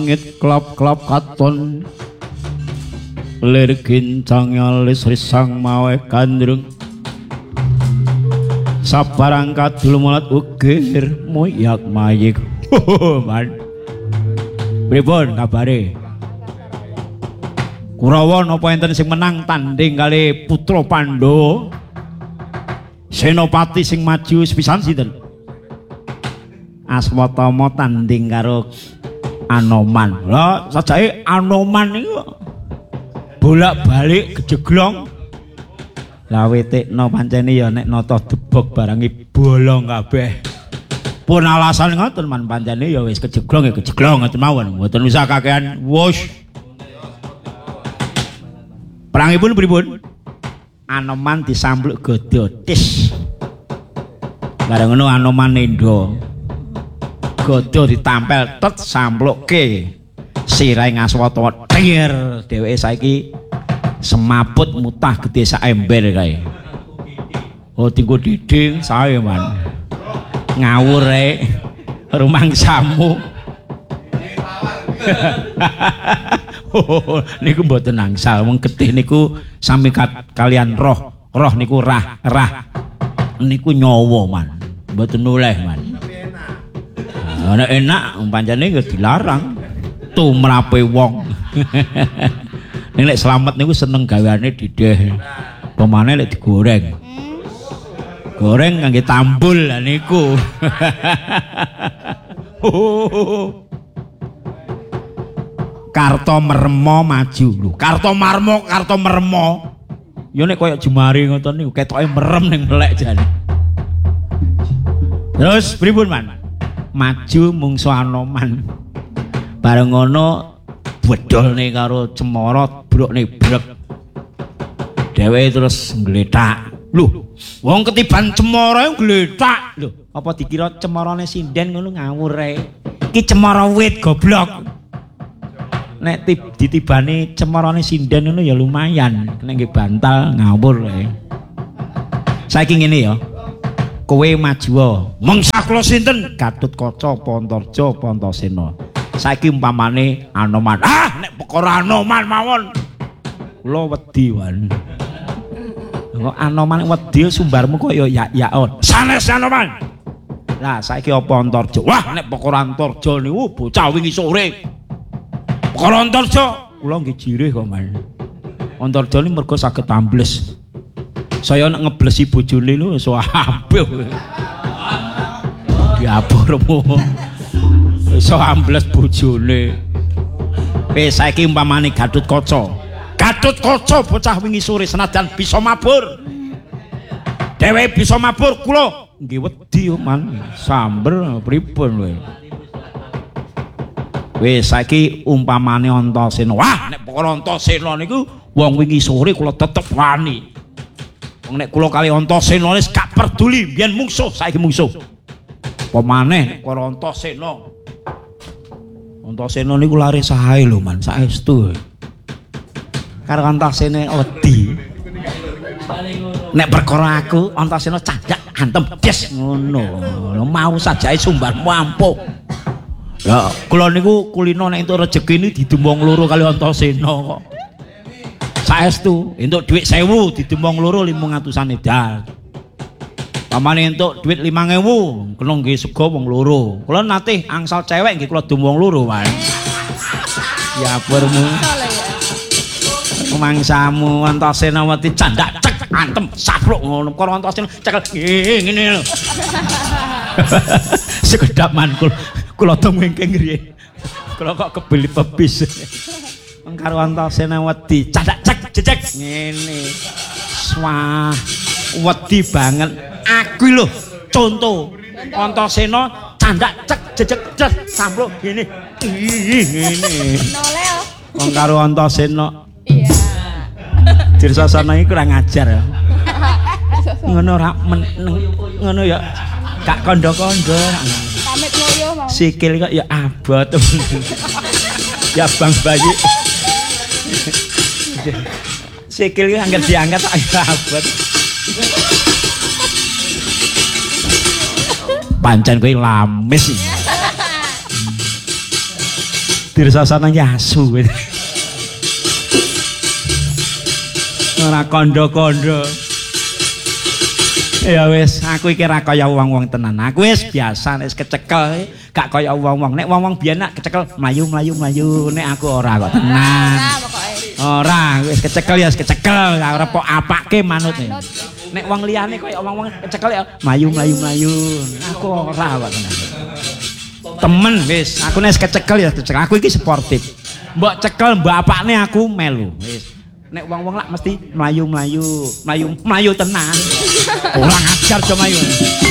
Ngit klap-klap katon lir gincang alis risang mawe kandrung sabarang kadul mulat ugir moyak mayik man pripun kabare Kurawa napa enten sing menang tanding kali putra Pandhawa Senopati sing maju sepisan sinten Aswatama tanding karo Anoman. Lah sajake Anoman niku bolak-balik kejeglong. Lah wetekno pancene ya nek nata debok barangi bolong kabeh. Pun alasan ngoten man pancene ya wis kejeglong ya kejeglong ngoten mawon. Mboten usah kakean wus. Perangipun pripun? Anoman disambluk Godotis. Bareng ngono Anoman nendha. Godo ditampel tet samplukke sirahe Ngaswata tir dheweke saiki semaput mutah gedhe sak ember kae. Oh tinggo diding sae man. Ngawur ae rumangsamu. Oh niku mboten angsal wong getih niku sami kalian roh niku rah niku nyawa man. Mboten oleh man. Ana enak pancene ya dilarang tumrape wong. Ning lek slamet niku seneng gaweane dideh. Pemane lek digoreng. Goreng ngangge tambul lah niku. Karto meremo maju lho. Karto meremo. Ya nek koyo jemari ngoten niku ketoke merem ning melek jane. Terus pripun man? Maju mungsu Anoman bareng ngono bedolne karo Cemara brokne brek dheweke terus ngletak lho wong ketiban Cemara ngletak lho apa dikira Cemarane sinden ngono ngawur ae iki Cemara wit goblok nek ditibane Cemarane sinden ngono ya lumayan nek nggih bantal ngawur ae saiki ngene ya kowe maju mengsah kula sinten Gatotkaca Pantarja Pantasena saiki umpamane Anoman nek perkara Anoman mawon kula wedi wan kok Anoman wedi sumbarmu kok ya yaon sanes Anoman lah saiki apa Antarja wah nek perkara Antarja niku bocah wingi sore perkara Antarja kula nggih jirih kok man Antarja niku mergo saged ambles saya nak ngeblesi bojone lho iso ambles. Diapormu. Iso ambles bojone. Wis saiki umpamane Gatotkaca. Gatotkaca bocah wingi sore senajan bisa mabur. Dheweke bisa mabur kula nggih wedi man samber pripun kowe. Wis saiki umpamane Antasena. Wah nek perkara Antasena niku wong wingi sore kula tetep wani. Nek kula kali Antasena wis gak peduli biyen mungsuh saiki mungsuh. Apa maneh nek karo Antasena. Antasena niku lare sae lho man, saestu. Karo Antasena wedi. Nek perkara aku Antasena cadak antem des ngono. Mau sajake sumbarmu ampuh. Ya kula niku kulino nek entuk rejeki ni didembong loro kali Antasena kok. Saestu entuk dhuwit 1000 didembong loro 500-an edal. Pamane entuk dhuwit 5000 kena nggih sega wong loro. Kula nate angsal cewek nggih kula dembong loro wae. Ya purmu. Mangsamu Antasena wedi candak cek antem sapluk ngono. Karo Antasena cekel ngene lho. Sekedap man kula teng wingking riyen. Kula kok kebeli pebis. Karo Antasena wedi cadak cek ngene wah wedi banget aku lho contoh Antasena candak cek sampluk ngene ngene wong karo Antasena iya Dirsasana iki kurang ajar ya ngono ra ngono ya gak kandha-kandha pamit ngoyo mau sikil kok ya abot ya Bang Bayi sikil ki angger diangkat tak abot. Pancen kowe lamis. dirsasana yasu. Ora kondo-kondo. Ya wis, aku iki ra kaya wong-wong tenan. Aku wis biasa wis kecekel, gak kaya wong-wong. Nek wong-wong biyen nak kecekel mlayu-mlayu, nek aku ora kok tenan. Ora, wis kecekel ya wis kecekel, ora pok apake manute. Nek wong liyane kaya wong-wong kecekel ya mlayu-mlayu. Aku ora kok tenan. Temen wis, aku nek kecekel ya kecekel. Aku iki sportif. Mbok cekel bapakne aku melu. Wis. Nek wong-wong lak mesti mlayu-mlayu tenan. Ora ngajar do mlayu.